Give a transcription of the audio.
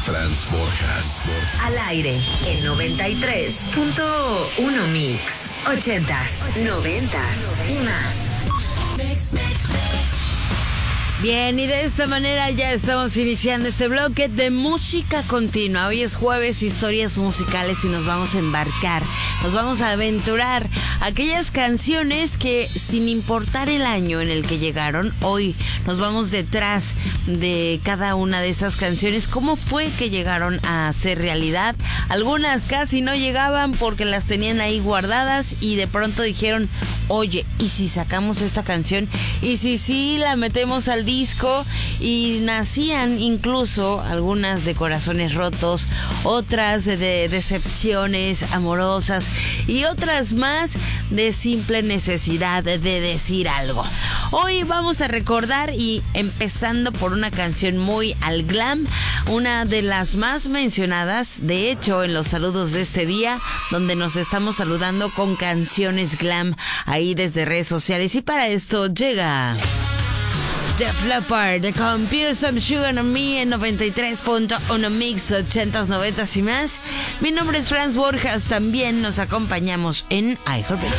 Franz Borjas. Al aire en 93.1 Mix. 80s, 90s y más. Bien, y de esta manera ya estamos iniciando este bloque de música continua. Hoy es jueves, historias musicales, y nos vamos a embarcar, nos vamos a aventurar aquellas canciones que, sin importar el año en el que llegaron, hoy nos vamos detrás de cada una de estas canciones. ¿Cómo fue que llegaron a ser realidad? Algunas casi no llegaban porque las tenían ahí guardadas y de pronto dijeron, oye, ¿y si sacamos esta canción? ¿Y si sí la metemos al disco? Y nacían incluso algunas de corazones rotos, otras de decepciones amorosas y otras más de simple necesidad de decir algo. Hoy vamos a recordar, y empezando por una canción muy al glam, una de las más mencionadas, de hecho, en los saludos de este día, donde nos estamos saludando con canciones glam ahí desde redes sociales. Y para esto llega Def Leppard con Pure Some Sugar on Me en 93.1 Mix, 80s, 90s y más. Mi nombre es Franz Borjas. También nos acompañamos en iHeartRadio.